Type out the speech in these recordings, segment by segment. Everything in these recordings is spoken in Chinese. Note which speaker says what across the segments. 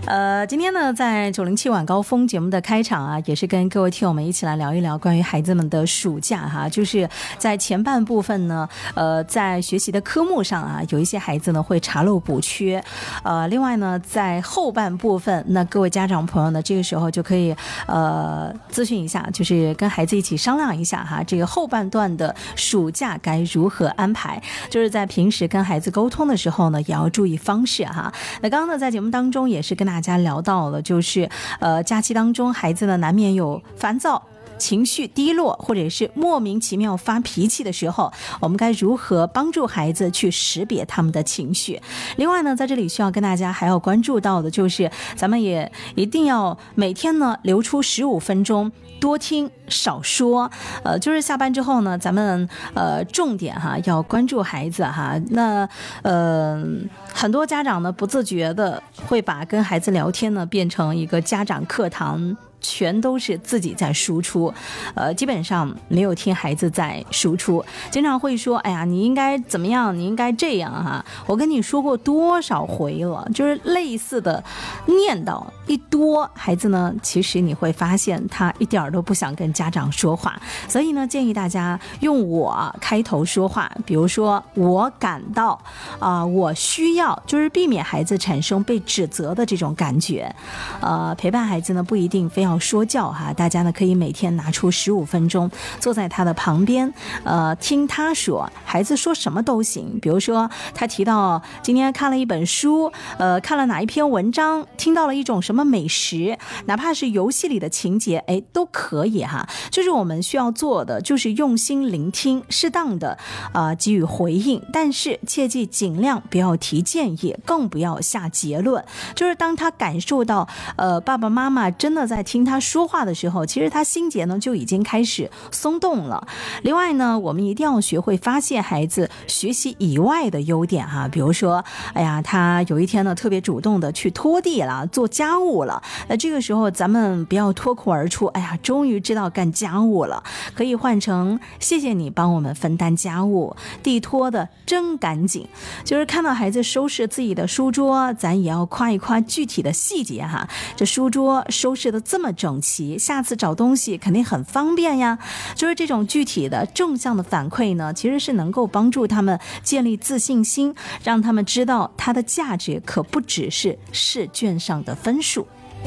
Speaker 1: 今天呢，在907晚高峰节目的开场啊，也是跟各位听友们一起来聊一聊关于孩子们的暑假哈。就是在前半部分呢，在学习的科目上啊，有一些孩子呢会查漏补缺，另外呢，在后半部分，那各位家长朋友呢，这个时候就可以咨询一下，就是跟孩子一起商量一下哈，这个后半段的暑假该如何安排，就是在平时跟孩子沟通的时候呢，也要注意方式哈。那刚刚呢，在节目当中也是跟大家聊到了，就是假期当中孩子呢难免有烦躁、情绪低落或者是莫名其妙发脾气的时候，我们该如何帮助孩子去识别他们的情绪。另外呢，在这里需要跟大家还要关注到的就是咱们也一定要每天呢留出15分钟多听少说，就是下班之后呢，咱们重点哈要关注孩子哈。那很多家长呢不自觉的会把跟孩子聊天呢变成一个家长课堂，全都是自己在输出，基本上没有听孩子在输出，经常会说，哎呀，你应该怎么样，你应该这样哈。我跟你说过多少回了，就是类似的念叨一多，孩子呢，其实你会发现他一点都不想跟家长说话。所以呢，建议大家用我开头说话，比如说我感到我需要，就是避免孩子产生被指责的这种感觉。陪伴孩子呢不一定非要说教哈，大家呢可以每天拿出15分钟，坐在他的旁边，听他说，孩子说什么都行。比如说他提到今天看了一本书，看了哪一篇文章，听到了一种什么美食，哪怕是游戏里的情节，哎，都可以哈。就是我们需要做的就是用心聆听，适当的给予回应，但是切记尽量不要提建议，更不要下结论。就是当他感受到爸爸妈妈真的在听他说话的时候，其实他心结呢就已经开始松动了。另外呢，我们一定要学会发现孩子学习以外的优点哈，比如说，哎呀，他有一天呢特别主动的去拖地了，做家务了，那这个时候咱们不要脱口而出，哎呀，终于知道干家务了，可以换成谢谢你帮我们分担家务，地拖的真干净。就是看到孩子收拾自己的书桌，咱也要夸一夸具体的细节哈，这书桌收拾的这么整齐，下次找东西肯定很方便呀。就是这种具体的正向的反馈呢，其实是能够帮助他们建立自信心，让他们知道它的价值可不只是试卷上的分数。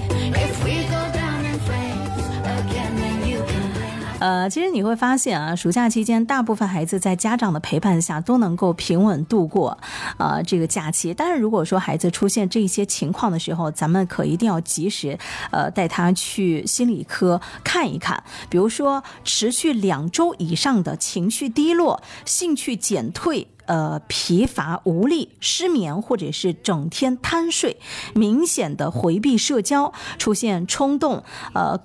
Speaker 1: 其实你会发现啊，暑假期间大部分孩子在家长的陪伴下都能够平稳度过这个假期。但是如果说孩子出现这些情况的时候，咱们可一定要及时带他去心理科看一看。比如说持续2周以上的情绪低落、兴趣减退、疲乏无力、失眠或者是整天贪睡、明显的回避社交、出现冲动、